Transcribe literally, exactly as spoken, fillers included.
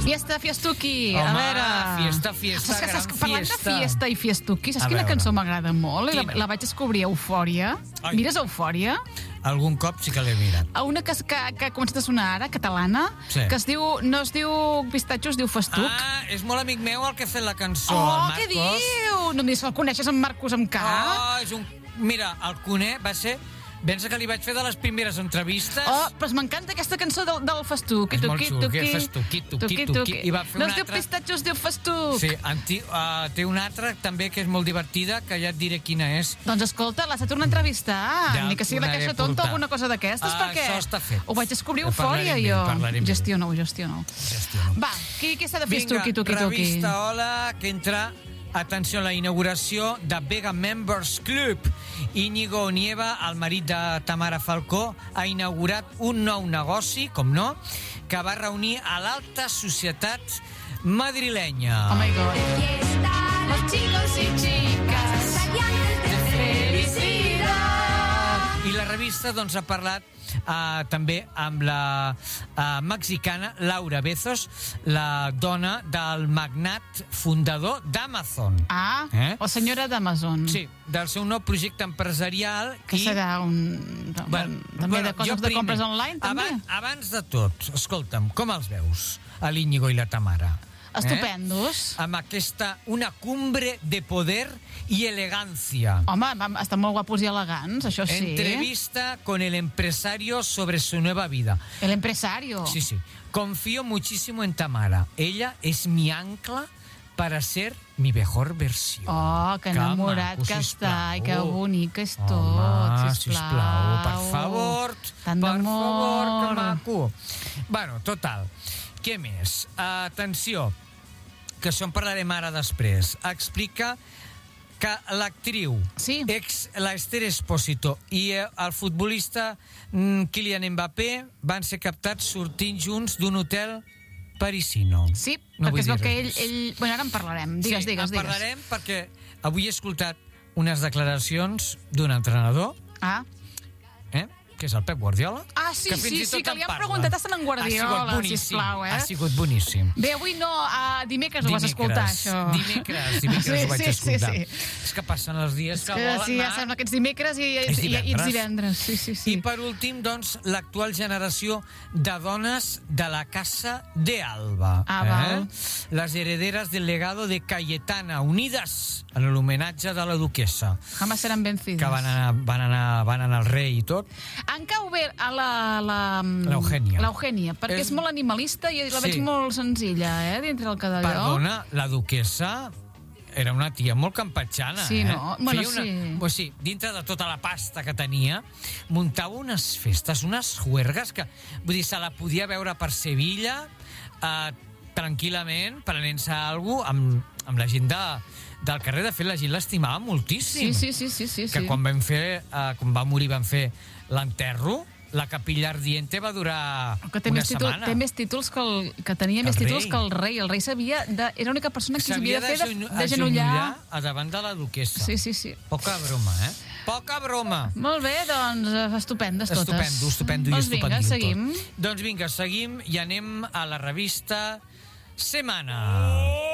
Fiesta, fiestuki. Home, a veure... fiesta, fiesta, saps, gran saps, parlant fiesta. de fiesta i fiestuki, saps A quina veure. cançó m'agrada molt? La, Quina? la vaig descobrir a Eufòria. Ai. Mires Eufòria? Algun cop sí que l'he mirat. A una que, que, que ha començat a sonar ara, catalana, Sí. que es diu, no es diu pistatxo, es diu festuc. Ah, és molt amic meu el que ha fet la cançó, oh, el què Marcos. diu? No em diguis que el coneixes, en Marcos amb K? Oh, és un... Mira, el Cuné va ser... Pensa que li vaig fer de les primeres entrevistes. Oh, però m'encanta aquesta cançó del, del festuc. És molt xulo, que és festuqui, tuqui, tuqui. I va fer no una es diu altra- pistatxo, es diu festuc. Sí, anti, uh, té una altra també que és molt divertida, que ja et diré quina és. Doncs escolta, l'has de tornar a entrevistar. Ja Ni que sigui la tornaré caixa a tonta o portar. alguna cosa d'aquestes, Ah, perquè... això està fet. Ho vaig descobrir En Eufòria, parlarem jo. bé, en parlarem bé. Gestiono-ho, gestiono-ho. Gestiono. Va, qui, qui s'ha de fer Vinga, estuqui, tuqui, tuqui? revista Hola, que entra... Atenció, la inauguració de Vega Members Club. Íñigo Nieva, el marit de Tamara Falcó, ha inaugurat un nou negoci, com no, que va reunir a l'alta societat madrilenya. Oh my God. Los chicos y chicas de felicidad. I la revista doncs, ha parlat uh, també amb la uh, mexicana Laura Bezos, la dona del magnat fundador d'Amazon. Ah, Eh? o senyora d'Amazon. Sí, del seu nou projecte empresarial. Que i... serà un... Bueno, també bueno, de coses jo de primer, compres online, també? Abans, abans de tot, escolta'm, com els veus, a l'Íñigo i la Tamara? Estupendos. Eh? Amb aquesta, una cumbre de poder i elegància. Home, vam, estan molt guapos i elegants, això sí. Entrevista con el empresario sobre su nueva vida. El empresario. Sí, sí. Confío muchísimo en Tamara. Ella es mi ancla para ser mi mejor versión. Oh, que enamorat maco, que està, i que sisplau. bonic és tot, Home, sisplau. sisplau, per favor, Tant per d'amor. favor, que maco. Bueno, total. Què més? Atenció, que això en parlarem ara després. Explica que l'actriu, Sí. ex l'Esther Espósito i el futbolista mm, Kylian Mbappé van ser captats sortint junts d'un hotel parisino. Sí, No perquè vull es veu dir que res ell, més. ell... Bueno, ara en parlarem. Digues, sí, digues, en digues. parlarem perquè avui he escoltat unes declaracions d'un entrenador, Ah, eh? que és el Pep Guardiola. Ah, sí, que fins sí, i sí, tot que en li han parla. preguntat a en Guardiola, ha sigut boníssim, sisplau, eh? Ha sigut boníssim. bé, avui no, a dimecres, ho vas escoltar, això. Dimecres, dimecres Sí, ho vaig sí, escoltar. sí, sí. És que passen els dies que Que volen sí, ja anar. sembla que ets dimecres i, i, És i, i ets divendres. divendres. Sí, sí, sí. I per últim, doncs, l'actual generació de dones de la Casa de Alba. Ah, val. Les herederes del legado de Cayetana, unides en l'homenatge de la duquesa, Jamás seran vencidos. que van anar, van anar, van anar al rei i tot. En cau bé a la... la L'Eugènia. L'Eugènia, perquè és, És- és molt animalista i la Sí. veig molt senzilla, eh, dintre del cadalló. Perdona, la duquesa era una tia molt campatxana, Sí, eh? no? Bueno, Feia una, sí. Pues sí, dintre de tota la pasta que tenia, muntava unes festes, unes juergues que, vull dir, se la podia veure per Sevilla eh, tranquil·lament, prenent-se alguna cosa amb, amb la gent de, del carrer. De fet, la gent l'estimava moltíssim. Sí, sí, sí, sí, sí, Que sí. quan vam fer, eh, quan va morir, van fer l'enterro, la capilla ardiente va durar Que té, una més títol, setmana. té més títols que el, que tenia El més títols rei. que el rei. El rei sabia de, era l'única persona que s'havia de fer de, d'ageno- de genollar. agenollar a davant de la duquesa. Sí, sí, sí. Poca broma, eh? Poca broma. Molt bé, doncs, eh, estupendes totes. Estupendo, estupendo i doncs estupendo. vinga, seguim. Doncs vinga, seguim i anem a la revista Semana.